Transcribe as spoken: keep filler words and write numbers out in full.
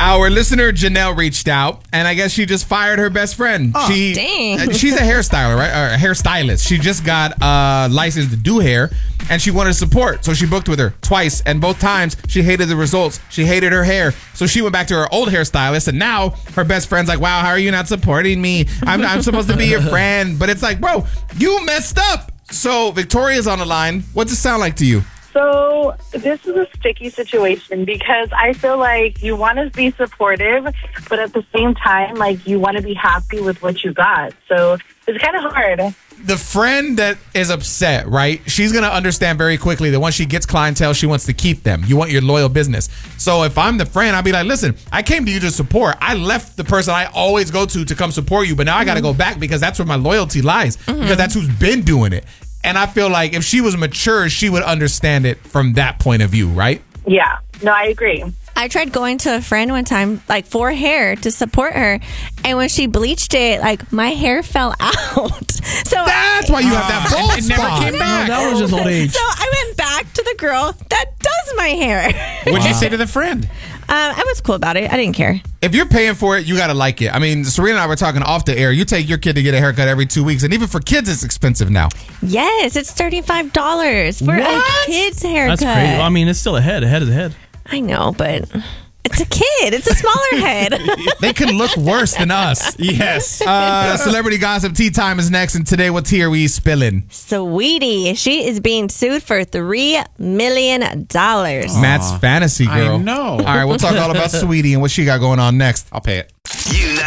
Our listener Janelle reached out, and I guess she just fired her best friend. Oh, she, dang. She's a hairstyler, right? Or a hairstylist. She just got a license to do hair, and she wanted support. So she booked with her twice, and both times she hated the results. She hated her hair. So she went back to her old hairstylist, and now her best friend's like, wow, how are you not supporting me? I'm, I'm supposed to be your friend. But it's like, bro, you messed up. So Victoria's on the line. What's it sound like to you? So this is a sticky situation because I feel like you want to be supportive, but at the same time, like you want to be happy with what you got. So it's kind of hard. The friend that is upset, right? She's going to understand very quickly that once she gets clientele, she wants to keep them. You want your loyal business. So if I'm the friend, I'll be like, listen, I came to you to support. I left the person I always go to to come support you, but now I got to go back because that's where my loyalty lies, mm-hmm. because that's who's been doing it. And I feel like if she was mature, she would understand it from that point of view, right? Yeah. No, I agree. I tried going to a friend one time, like for hair to support her. And when she bleached it, like my hair fell out. So that's I, why you have that bald spot. It never came back. No, that was just old age. So I went back to the girl that does my hair. What'd Wow. you say to the friend? Um, I was cool about it. I didn't care. If you're paying for it, you got to like it. I mean, Serena and I were talking off the air. You take your kid to get a haircut every two weeks. And even for kids, it's expensive now. Yes, it's thirty-five dollars for What? a kid's haircut. That's crazy. Well, I mean, it's still a head. A head is a head. I know, but it's a kid. It's a smaller head. They can look worse than us. Yes. Uh, celebrity gossip tea time is next. And today, what tea are we spilling? Sweetie, she is being sued for three million dollars. Matt's fantasy girl. I know. All right, we'll talk all about Sweetie and what she got going on next. I'll pay it. You